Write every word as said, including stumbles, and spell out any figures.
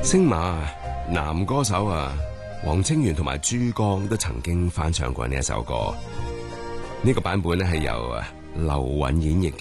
星馬男歌手啊，黃清源同埋珠江都曾經翻唱過呢一首歌，呢、這個版本咧係由劉韻演繹嘅。